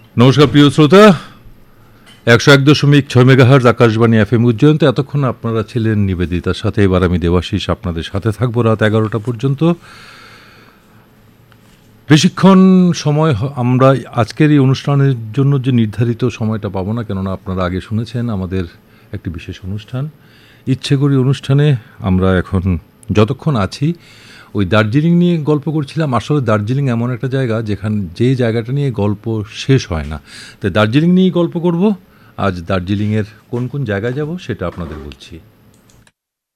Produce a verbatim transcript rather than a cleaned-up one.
নমস্কার প্রিয় শ্রোতা, একশো এক দশমিক ছয় megahertz Akashvani F M Ujjayanta. এতক্ষণ আপনারা ছিলেন নিবেদিতার সাথে, এবার আমি দেবাশিস আপনাদের সাথে থাকবো রাত এগারোটা পর্যন্ত। বেশিক্ষণ সময় আমরা আজকের এই অনুষ্ঠানের জন্য যে নির্ধারিত সময়টা পাবো না, কেননা আপনারা আগে শুনেছেন আমাদের একটি বিশেষ অনুষ্ঠান ইচ্ছে করি অনুষ্ঠানে আমরা এখন যতক্ষণ আছি ওই দার্জিলিং নিয়ে গল্প করছিলাম। আসলে দার্জিলিং এমন একটা জায়গা যেখানে যে জায়গাটা নিয়ে গল্প শেষ হয় না, তাই দার্জিলিং নিয়েই গল্প করব। আজ দার্জিলিংয়ের কোন কোন জায়গায় যাব সেটা আপনাদের বলছি।